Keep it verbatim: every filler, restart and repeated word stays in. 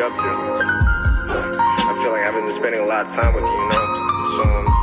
up to. I feel like I've been spending a lot of time with you, you know? So, um,